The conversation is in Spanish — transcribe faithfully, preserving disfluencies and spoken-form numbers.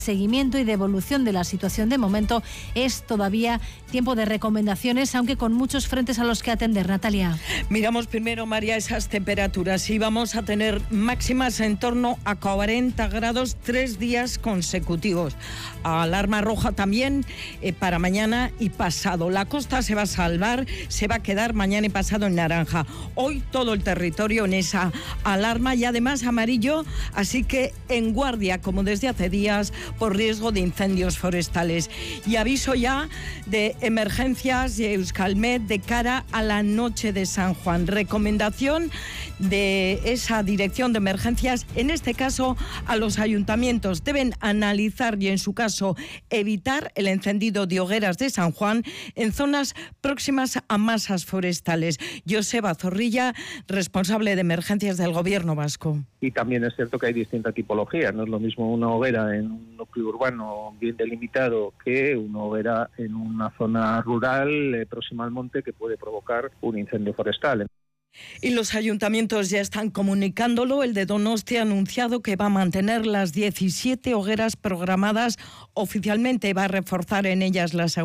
seguimiento y de evolución de la situación. De momento es todavía tiempo de recomendaciones, aunque con muchos frentes a los que atender. Natalia. Miramos primero, María, esas temperaturas y vamos a tener máximas en torno a cuarenta grados tres días consecutivos. Alarma roja también eh, para mañana y pasado. La costa se va a salvar, se va a quedar mañana y pasado en naranja. Hoy todo el territorio en esa alarma y además amarillo, así que en guardia, como desde hace días, por riesgo de incendios forestales. Y aviso ya de emergencias de Euskalmet de cara a la noche de San Juan. Recomendación de esa dirección de emergencias, en este caso a los ayuntamientos. Deben analizar y en su caso evitar el encendido de hogueras de San Juan en zonas próximas a masas forestales. Joseba Zorrilla, responsable de emergencias del Gobierno vasco. Y también es cierto que hay distintas tipologías. No es lo mismo una hoguera en un núcleo urbano bien delimitado que una hoguera en una zona rural eh, próxima al monte que puede provocar un incendio forestal. Y los ayuntamientos ya están comunicándolo. El de Donostia ha anunciado que va a mantener las diecisiete hogueras programadas oficialmente, va a reforzar en ellas la seguridad.